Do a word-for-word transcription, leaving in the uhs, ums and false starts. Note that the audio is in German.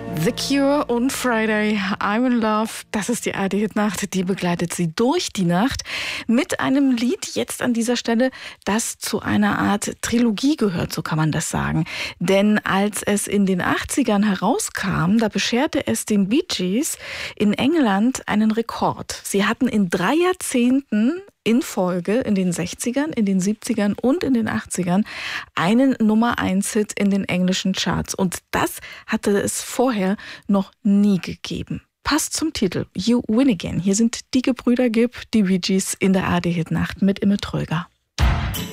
The Cure und Friday, I'm in Love. Das ist die A R D-Hit-Nacht. Die begleitet Sie durch die Nacht mit einem Lied jetzt an dieser Stelle, das zu einer Art Trilogie gehört, so kann man das sagen. Denn als es in den achtzigern herauskam, da bescherte es den Bee Gees in England einen Rekord. Sie hatten in drei Jahrzehnten in Folge in den sechzigern, in den siebzigern und in den achtzigern einen Nummer eins Hit in den englischen Charts. Und das hatte es vorher noch nie gegeben. Passt zum Titel You Win Again. Hier sind die Gebrüder Gibb, die Bee Gees in der A R D-Hit-Nacht mit Imme Tröger.